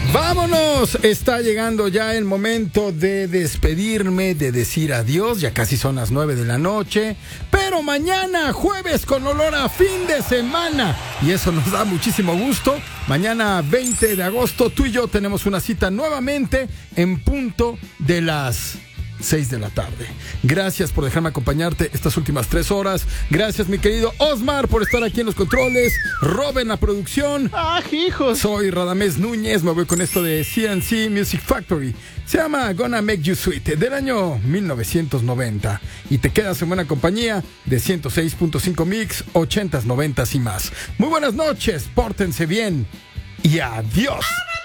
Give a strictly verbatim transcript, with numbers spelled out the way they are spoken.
Vámonos, está llegando ya el momento de despedirme, de decir adiós, ya casi son las nueve de la noche, pero mañana jueves con olor a fin de semana y eso nos da muchísimo gusto. Mañana veinte de agosto tú y yo tenemos una cita nuevamente en punto de las seis de la tarde. Gracias por dejarme acompañarte estas últimas tres horas. Gracias, mi querido Osmar, por estar aquí en los controles. Rob en la producción. ¡Ah, hijos! Soy Radamés Núñez. Me voy con esto de C and C Music Factory. Se llama Gonna Make You Sweet, del año mil novecientos noventa. Y te quedas en buena compañía de ciento seis punto cinco Mix, ochentas, noventas y más. Muy buenas noches, pórtense bien y adiós.